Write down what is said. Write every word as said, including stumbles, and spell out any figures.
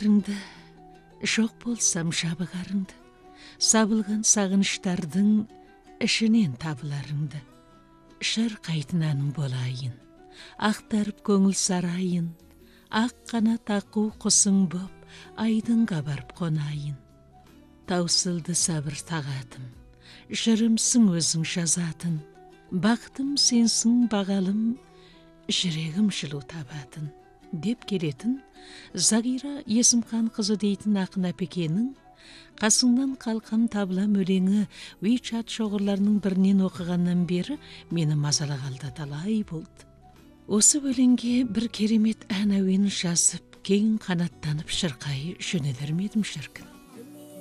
табыларыңды, жоқ болсам жабығарыңды, сабылған сағыныштардың ішінен табыларыңды. Шырқайтын болайын, ақтарып көңіл сарайын, ақ қанат аққу құсың боп, айдын қабарып қонайын. Таусылды сабыр тағатым, жырымсың өзің жазатын, бақытым сенсің бағалым, жүрегім жылу табатын. Деп келетін Зағира Есімхан қызы дейтін ақын әпекенің қасыңнан қалқам табылам өлеңі WeChat шоғырларының бірінен оқығаннан бері мені мазалағалда талай болды. Осы өлеңге бір керемет ән әуен жазып, кейін қанаттанып шырқай жөнелер ме едім шіркін.